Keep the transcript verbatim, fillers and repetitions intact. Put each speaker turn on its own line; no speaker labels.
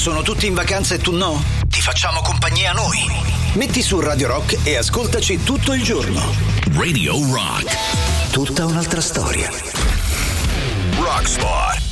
sono tutti in vacanza e tu no? Ti facciamo compagnia noi. Metti su Radio Rock e ascoltaci tutto il giorno.
Radio Rock.
Tutta un'altra storia.
Rock Spot.